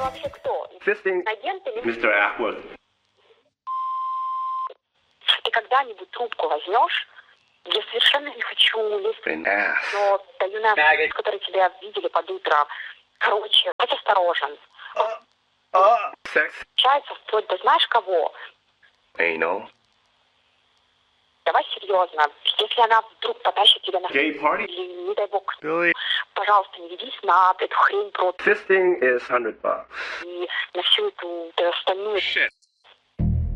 вообще кто? Fisting. Агент или... Mr. Ackworth. Ты когда-нибудь трубку возьмешь? Я совершенно не хочу лезть. Но даю на которые тебя видели под утро. Короче, будь осторожен. Секс. Получается вплоть до знаешь кого? Anal. Давай серьезно. Если она вдруг потащит тебя на... Gay party. Или, не дай бог, Billy. пожалуйста, не ведись на эту хрень против. Fisting is $100. И на всю эту остальную... Shit.